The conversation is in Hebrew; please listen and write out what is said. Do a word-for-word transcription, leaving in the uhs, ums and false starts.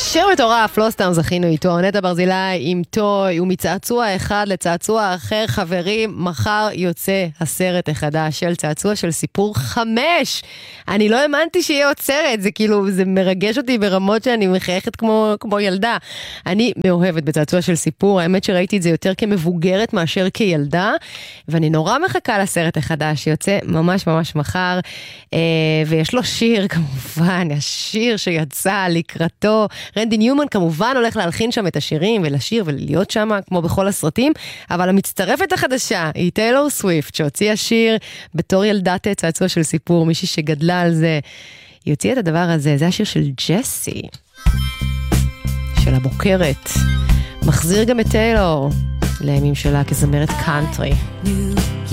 שיר מטורף, לא סתם זכינו איתו, נטע ברזילי עם טוי, ומצעצוע אחד לצעצוע אחר, חברים, מחר יוצא הסרט החדש של צעצוע של סיפור חמש. אני לא האמנתי שיהיה עוד סרט, זה כאילו, זה מרגש אותי ברמות שאני מחייכת כמו, כמו ילדה. אני מאוהבת בצעצוע של סיפור, האמת שראיתי את זה יותר כמבוגרת מאשר כילדה, ואני נורא מחכה לסרט החדש, שיוצא ממש ממש מחר, ויש לו שיר כמובן, השיר שיצא לקראתו, רנדי ניומן כמובן הולך להלחין שם את השירים ולשיר ולהיות שם כמו בכל הסרטים, אבל המצטרפת החדשה היא טיילור סוויפט, שהוציאה שיר בתור ילדת צעצוע של סיפור, מישהי שגדלה על זה, היא הוציאה את הדבר הזה, זה השיר של ג'סי, של הבוקרת, מחזיר גם את טיילור לימים שלה כזמרת קאנטרי.